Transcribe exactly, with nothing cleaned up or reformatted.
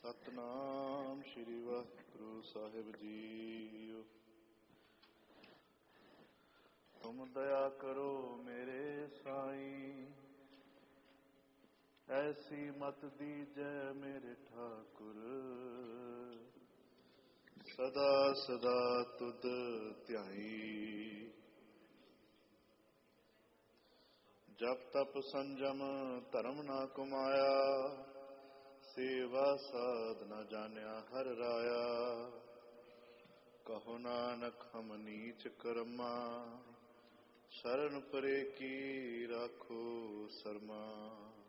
ਸਤਨਾਮ ਸ਼੍ਰੀ ਵਾਹਿਗੁਰੂ ਸਾਹਿਬ JIO. ਤੁਮ ਦਇਆ ਕਰੋ ਮੇਰੇ ਸਾਈਂ, ਐਸੀ ਮਤ ਦੀਜੈ ਮੇਰੇ ਠਾਕੁਰ। ਸਦਾ ਸਦਾ ਤੁਧ ਧਿਆਈ, ਜਪ ਤਪ ਸੰਜਮ ਧਰਮ ਨਾ ਕਮਾਇਆ। ਸੇਵਾ ਸਾਧ ਨਾ ਜਾਣਿਆ ਹਰ ਰਾਇਆ, ਕਹੋ ਨਾਨਕ ਹਮ ਨੀਚ ਕਰਮਾ। ਸ਼ਰਨ ਪਰੇ ਕੀ ਰਾਖੋ ਸਰਮਾ।